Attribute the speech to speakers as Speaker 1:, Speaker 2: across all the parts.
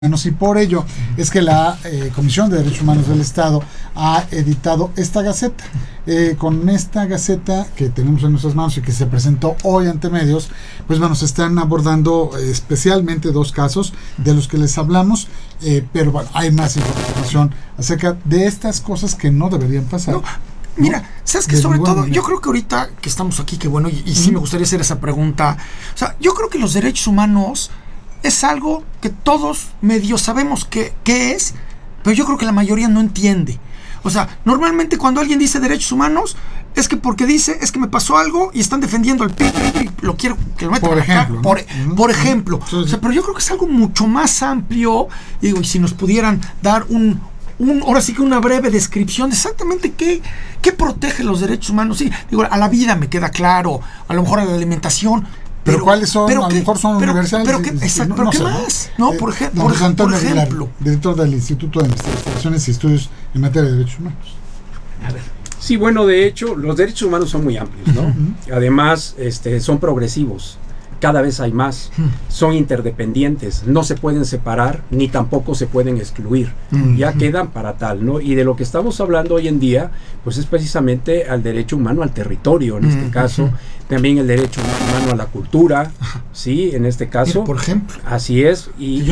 Speaker 1: Y por ello es que la Comisión de Derechos Humanos del Estado ha editado esta gaceta. Con esta gaceta que tenemos en nuestras manos y que se presentó hoy ante medios, pues bueno, se están abordando especialmente dos casos de los que les hablamos, pero bueno, hay más información acerca de estas cosas que no deberían pasar.
Speaker 2: No. Mira, sabes que sobre todo, yo creo que ahorita que estamos aquí, que bueno, y sí me gustaría hacer esa pregunta. O sea, yo creo que los derechos humanos es algo que todos medio sabemos qué es, pero yo creo que la mayoría no entiende. O sea, normalmente cuando alguien dice derechos humanos, es que porque dice, es que me pasó algo y están defendiendo al PIB y lo quiero que lo metan
Speaker 1: por
Speaker 2: acá,
Speaker 1: ejemplo, ¿no?
Speaker 2: Por ejemplo. O sea, pero yo creo que es algo mucho más amplio. Digo, y si nos pudieran dar ahora sí que una breve descripción de exactamente qué protege los derechos humanos. Sí, digo, a la vida me queda claro, a lo mejor a la alimentación.
Speaker 1: Pero ¿cuáles son? A lo mejor son universales.
Speaker 2: Pero ¿qué más? ¿No? Por ejemplo.
Speaker 1: Aguilar, director del Instituto de Investigaciones y Estudios en Materia de Derechos Humanos.
Speaker 3: A ver. Sí, bueno, de hecho, los derechos humanos son muy amplios, ¿no? Además, son progresivos. Cada vez hay más, son interdependientes, no se pueden separar ni tampoco se pueden excluir, ya quedan para tal, ¿no? Y de lo que estamos hablando hoy en día, pues es precisamente al derecho humano al territorio, en este caso, también el derecho humano a la cultura, ¿sí? En este caso.
Speaker 2: Mira, por ejemplo.
Speaker 3: Así es,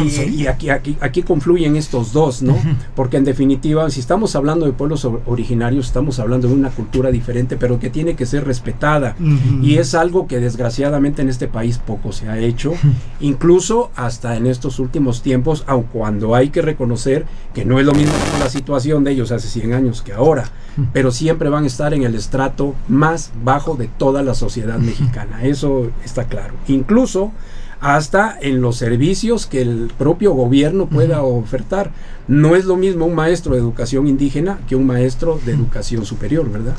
Speaker 3: y aquí confluyen estos dos, ¿no? Porque en definitiva, si estamos hablando de pueblos originarios, estamos hablando de una cultura diferente, pero que tiene que ser respetada, y es algo que desgraciadamente en este país poco se ha hecho, incluso hasta en estos últimos tiempos, aun cuando hay que reconocer que no es lo mismo la situación de ellos hace 100 años que ahora, pero siempre van a estar en el estrato más bajo de toda la sociedad mexicana, eso está claro, incluso hasta en los servicios que el propio gobierno pueda ofertar. No es lo mismo un maestro de educación indígena que un maestro de educación superior, ¿verdad?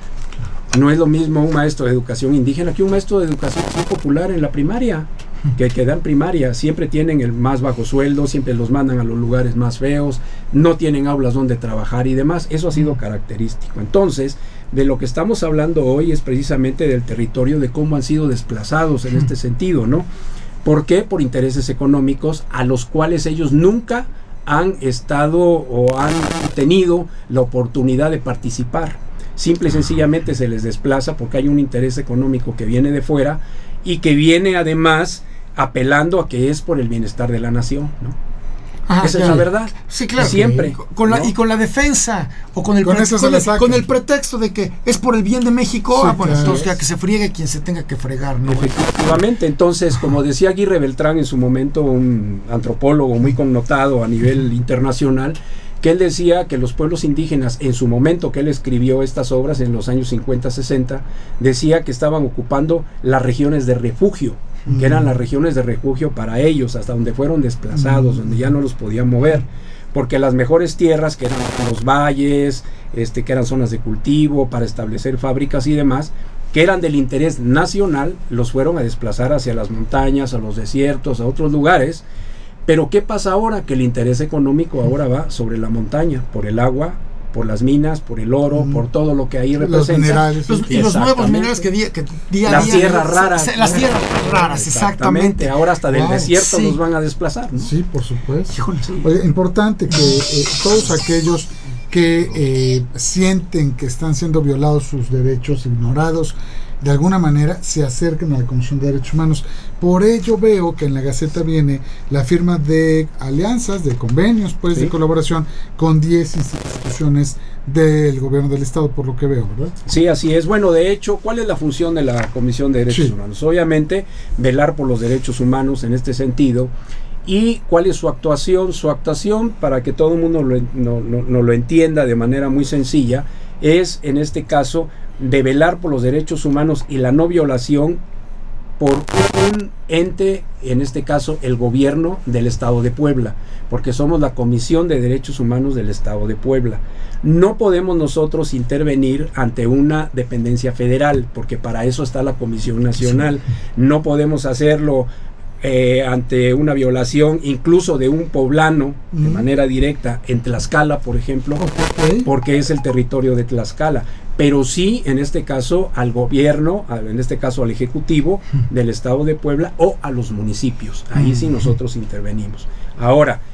Speaker 3: No es lo mismo un maestro de educación indígena que un maestro de educación popular en la primaria, que dan primaria. Siempre tienen el más bajo sueldo, siempre los mandan a los lugares más feos, no tienen aulas donde trabajar y demás. Eso ha sido característico. Entonces, de lo que estamos hablando hoy es precisamente del territorio, de cómo han sido desplazados en este sentido, ¿no? ¿Por qué? Por intereses económicos a los cuales ellos nunca han estado o han tenido la oportunidad de participar. Simple y sencillamente se les desplaza porque hay un interés económico que viene de fuera y que viene además apelando a que es por el bienestar de la nación, ¿no? Esa es la verdad.
Speaker 2: Sí, claro.
Speaker 3: Siempre.
Speaker 2: Y con la defensa o con el pretexto de que es por el bien de México,
Speaker 1: sí,
Speaker 2: bueno, entonces ya que se friegue quien se tenga que fregar, ¿no?
Speaker 3: Efectivamente. Entonces, como decía Aguirre Beltrán en su momento, un antropólogo muy connotado a nivel internacional, que él decía que los pueblos indígenas, en su momento que él escribió estas obras en los años 50, 60, decía que estaban ocupando las regiones de refugio, que eran las regiones de refugio para ellos, hasta donde fueron desplazados, donde ya no los podían mover, porque las mejores tierras, que eran los valles, que eran zonas de cultivo para establecer fábricas y demás, que eran del interés nacional, los fueron a desplazar hacia las montañas, a los desiertos, a otros lugares. Pero ¿qué pasa ahora? Que el interés económico ahora va sobre la montaña, por el agua, por las minas, por el oro, por todo lo que ahí representa.
Speaker 1: Los minerales.
Speaker 2: Y los nuevos minerales que día a
Speaker 3: las
Speaker 2: día.
Speaker 3: Tierras raras.
Speaker 2: Las tierras raras, exactamente.
Speaker 3: Ahora hasta del desierto los van a desplazar, ¿no?
Speaker 1: Sí, por supuesto.
Speaker 2: Híjole, sí.
Speaker 1: Oye, importante que todos aquellos que sienten que están siendo violados sus derechos, ignorados, de alguna manera se acerquen a la Comisión de Derechos Humanos. Por ello veo que en la Gaceta viene la firma de alianzas, de convenios, pues, de colaboración con 10 instituciones del gobierno del Estado, por lo que veo, ¿verdad?
Speaker 3: Sí, así es. Bueno, de hecho, ¿cuál es la función de la Comisión de Derechos Humanos? Obviamente, velar por los derechos humanos en este sentido. ¿Y cuál es su actuación? Su actuación, para que todo el mundo no lo entienda de manera muy sencilla, es, en este caso, de velar por los derechos humanos y la no violación por un ente, en este caso el gobierno del Estado de Puebla, porque somos la Comisión de Derechos Humanos del Estado de Puebla. No podemos nosotros intervenir ante una dependencia federal, porque para eso está la Comisión Nacional. No podemos hacerlo ante una violación incluso de un poblano de manera directa en Tlaxcala, por ejemplo, porque es el territorio de Tlaxcala, pero sí en este caso al gobierno, en este caso al Ejecutivo del Estado de Puebla o a los municipios. Ahí sí nosotros intervenimos. Ahora,